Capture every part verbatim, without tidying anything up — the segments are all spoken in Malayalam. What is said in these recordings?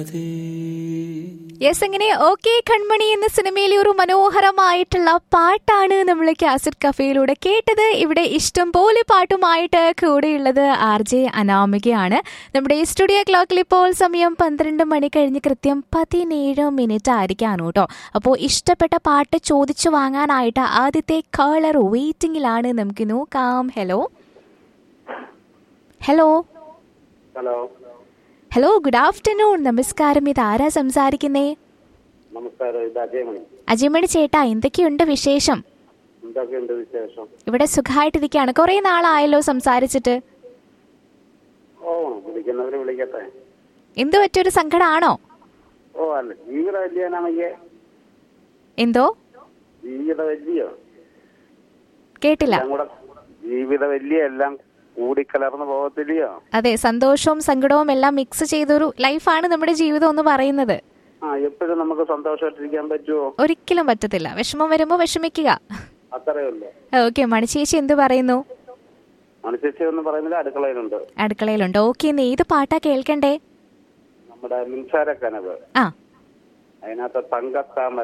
യെസ്, അങ്ങനെ ഓക്കെ കൺമണി എന്ന സിനിമയിലെ ഒരു മനോഹരമായിട്ടുള്ള പാട്ടാണ് നമ്മൾ കാസറ്റ് കഫേയിലൂടെ കേട്ടത്. ഇവിടെ ഇഷ്ടം പോലെ പാട്ടുമായിട്ട് കൂടെയുള്ളത് ആർ ജെ അനാമികയാണ്. നമ്മുടെ സ്റ്റുഡിയോ ക്ലോക്കിൽ ഇപ്പോൾ സമയം പന്ത്രണ്ട് മണി കഴിഞ്ഞ് കൃത്യം പതിനേഴ് മിനിറ്റ് ആയിരിക്കാണ് കേട്ടോ. അപ്പോൾ ഇഷ്ടപ്പെട്ട പാട്ട് ചോദിച്ചു വാങ്ങാനായിട്ട് ആദ്യത്തെ കോളർ വെയിറ്റിംഗിലാണ്. നമുക്ക് നോക്കാം. Hello hello hello hello good afternoon. നമസ്കാരം. ഇത് ആരാ സംസാരിക്കുന്നേ? നമസ്കാരം, ഇത് അജയമണി. അജയമണി ചേട്ടാ, എന്തൊക്കെയുണ്ട് വിശേഷം? എന്തൊക്കെയുണ്ട് വിശേഷം? ഇവിടെ സുഖമായിട്ടിരിക്കുകയാണ്. കുറെ നാളായല്ലോ സംസാരിച്ചിട്ട്. ഓ, വിളിക്കുന്നവര് വിളിക്കട്ടെ. എന്ത് പറ്റൊരു സങ്കടാണോ? ഓ അല്ല, ജീവിത വലിയ നമുക്ക് എന്തോ ജീവിത വലിയ കേട്ടില്ല. എല്ലാം കൂടെ ജീവിത വലിയ എല്ലാം കൂടിക്കലർന്ന് പോകത്തില്ലയോ? അതെ, സന്തോഷവും സങ്കടവും എല്ലാം മിക്സ് ചെയ്തൊരു ലൈഫാണ് നമ്മുടെ ജീവിതം എന്ന് പറയുന്നത്. ആ, എപ്പോഴും നമുക്ക് സന്തോഷമായിട്ടിരിക്കാൻ പറ്റുമോ? ഒരിക്കലും പറ്റത്തില്ല. വിഷമം വരുമ്പോ വിഷമിക്കുക. അത്രേ ഉള്ളൂ. ഓക്കെ, മണിച്ചേച്ചി എന്ത് പറയുന്നു? മനുഷ്യച്ചി ഒന്നും പറയുന്നില്ല, അടുക്കളയിലുണ്ട്. അടുക്കളയിലുണ്ട്. ഓക്കെ, ഇന്ന് ഏത് പാട്ടാ കേൾക്കണ്ടേ? നമ്മുടെ മിൻസാര കനവ്, ആ, അതിനകത്ത് തങ്കത്താമര.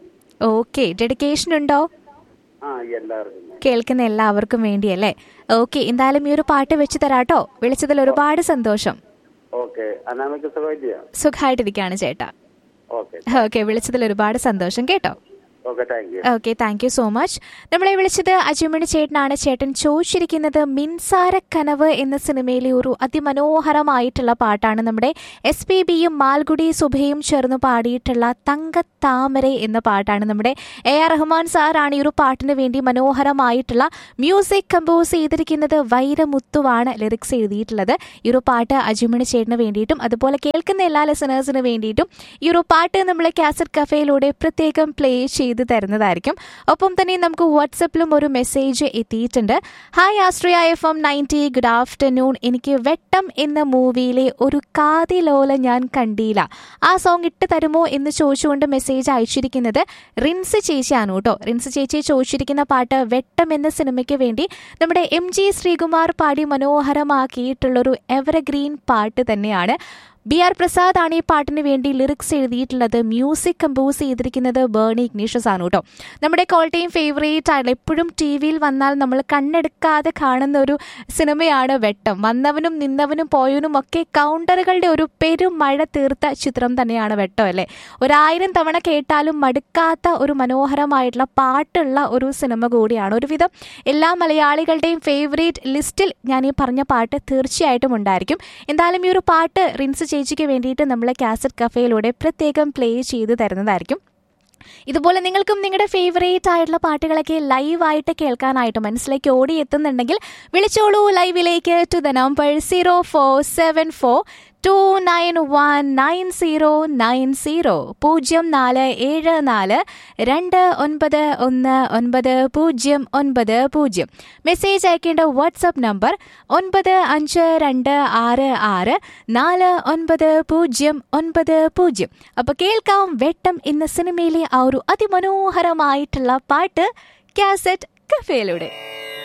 ഓക്കെ, ഡെഡിക്കേഷൻ ഉണ്ടോ? ആ, എല്ലാവർക്കും കേൾക്കുന്ന എല്ലാവർക്കും വേണ്ടിയല്ലേ? ഓക്കെ, എന്തായാലും ഈ ഒരു പാട്ട് വെച്ച് തരാട്ടോ. വിളിച്ചതിൽ ഒരുപാട് സന്തോഷം. ഓക്കെ. അനാമിക സുഖമില്ല? സുഖമായിട്ടിരിക്കുകയാണ് ചേട്ടാ. ഓക്കെ ഓക്കെ, വിളിച്ചതിൽ ഒരുപാട് സന്തോഷം കേട്ടോ. Okay, thank you. Okay, thank you so much. നമ്മളെ വിളിച്ചത് അജയമണി ചേട്ടനാണ്. ചേട്ടൻ ചോദിച്ചിരിക്കുന്നത് മിൻസാര കനവ് എന്ന സിനിമയിലെ ഒരു അതിമനോഹരമായിട്ടുള്ള പാട്ടാണ്. നമ്മുടെ എസ് പി ബിയും മാൽഗുഡി സുബയും ചേർന്ന് പാടിയിട്ടുള്ള തങ്കത്താമര എന്ന പാട്ടാണ്. നമ്മുടെ എ ആർ റഹ്മാൻ സാറാണ് ഈ ഒരു പാട്ടിന് വേണ്ടി മനോഹരമായിട്ടുള്ള മ്യൂസിക് കമ്പോസ് ചെയ്തിരിക്കുന്നത്. വൈരമുത്തുവാണ് ലിറിക്സ് എഴുതിയിട്ടുള്ളത്. ഈ ഒരു പാട്ട് അജയമണി ചേട്ടന് വേണ്ടിയിട്ടും അതുപോലെ കേൾക്കുന്ന എല്ലാ ലിസണേഴ്സിന് വേണ്ടിയിട്ടും ഈ ഒരു പാട്ട് നമ്മൾ കാസറ്റ് കഫേയിലൂടെ പ്രത്യേകം പ്ലേ ചെയ്ത് ഇത് തരുന്നതായിരിക്കും. ഒപ്പം തന്നെ നമുക്ക് വാട്സപ്പിലും ഒരു മെസ്സേജ് എത്തിയിട്ടുണ്ട്. Hi Austria F M ninety, good afternoon. എനിക്ക് വെട്ടം എന്ന മൂവിയിലെ ഒരു കാതിലോല ഞാൻ കണ്ടില്ല, ആ സോങ് ഇട്ട് തരുമോ എന്ന് ചോദിച്ചുകൊണ്ട് മെസ്സേജ് അയച്ചിരിക്കുന്നത് റിൻസ് ചേച്ചിയാണ് കേട്ടോ. റിൻസ് ചേച്ചി ചോദിച്ചിരിക്കുന്ന പാട്ട് വെട്ടം എന്ന സിനിമയ്ക്ക് വേണ്ടി നമ്മുടെ എം ജി ശ്രീകുമാർ പാടി മനോഹരമാക്കിയിട്ടുള്ളൊരു എവർഗ്രീൻ പാട്ട് തന്നെയാണ്. ബി ആർ പ്രസാദ് ആണ് ഈ പാട്ടിന് വേണ്ടി ലിറിക്സ് എഴുതിയിട്ടുള്ളത്. മ്യൂസിക് കമ്പോസ് ചെയ്തിരിക്കുന്നത് ബേണി ഇഗ്നീഷ്യസ് ആണ് കേട്ടോ. നമ്മുടെ കോൾ ടൈം ഫേവറേറ്റ് ആയിട്ടുള്ള എപ്പോഴും ടി വിയിൽ വന്നാൽ നമ്മൾ കണ്ണെടുക്കാതെ കാണുന്ന ഒരു സിനിമയാണ് വെട്ടം. വന്നവനും നിന്നവനും പോയവനും ഒക്കെ കൗണ്ടറുകളുടെ ഒരു പെരുമഴ തീർത്ത ചിത്രം തന്നെയാണ് വെട്ടം അല്ലേ. ഒരായിരം തവണ കേട്ടാലും മടുക്കാത്ത ഒരു മനോഹരമായിട്ടുള്ള പാട്ടുള്ള ഒരു സിനിമ കൂടിയാണ്. ഒരുവിധം എല്ലാ മലയാളികളുടെയും ഫേവറേറ്റ് ലിസ്റ്റിൽ ഞാൻ ഈ പറഞ്ഞ പാട്ട് തീർച്ചയായിട്ടും ഉണ്ടായിരിക്കും. എന്തായാലും ഈ ഒരു പാട്ട് റിൻസ് ചേച്ചിക്ക് വേണ്ടിയിട്ട് നമ്മൾ കാസറ്റ് കഫേയിലൂടെ പ്രത്യേകം പ്ലേ ചെയ്ത് തരുന്നതായിരിക്കും. ഇതുപോലെ നിങ്ങൾക്കും നിങ്ങളുടെ ഫേവറേറ്റ് ആയിട്ടുള്ള പാട്ടുകളൊക്കെ ലൈവായിട്ട് കേൾക്കാനായിട്ട് മനസ്സിലേക്ക് ഓടി എത്തുന്നുണ്ടെങ്കിൽ വിളിച്ചോളൂ ലൈവിലേക്ക് to the number zero four seven four to nine one nine zero nine zero പൂജ്യം നാല് ഏഴ് നാല് രണ്ട് ഒൻപത് ഒന്ന് ഒൻപത് പൂജ്യം ഒൻപത് പൂജ്യം. മെസ്സേജ് അയക്കേണ്ട വാട്സപ്പ് നമ്പർ ഒൻപത് അഞ്ച് രണ്ട് ആറ് ആറ് നാല് ഒൻപത് പൂജ്യം ഒൻപത് പൂജ്യം. അപ്പോൾ കേൾക്കാം വെട്ടം എന്ന സിനിമയിലെ ആ ഒരു അതിമനോഹരമായിട്ടുള്ള പാട്ട് കാസറ്റ് കഫേയിലൂടെ.